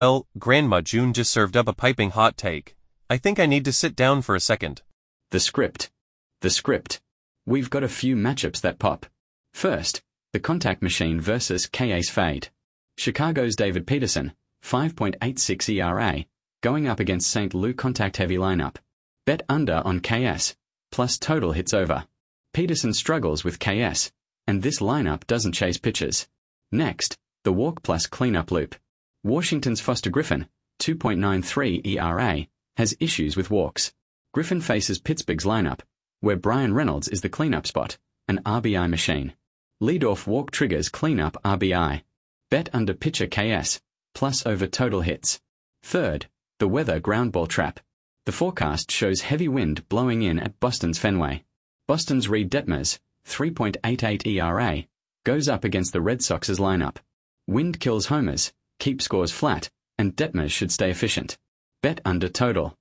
Well, Grandma June just served up a piping hot take. I think I need to sit down for a second. The script. We've got a few matchups that pop. First, the contact machine versus KS Fade. Chicago's David Peterson, 5.86 ERA, going up against St. Lou contact-heavy lineup. Bet under on KS, plus total hits over. Peterson struggles with KS, and this lineup doesn't chase pitches. Next, the walk plus cleanup loop. Washington's Foster Griffin, 2.93 ERA, has issues with walks. Griffin faces Pittsburgh's lineup, where Brian Reynolds is the cleanup spot, an RBI machine. Leadoff walk triggers cleanup RBI. Bet under pitcher KS, plus over total hits. Third, the weather ground ball trap. The forecast shows heavy wind blowing in at Boston's Fenway. Boston's Reed Detmers, 3.88 ERA, goes up against the Red Sox's lineup. Wind kills homers, keep scores flat, and Detmers should stay efficient. Bet under total.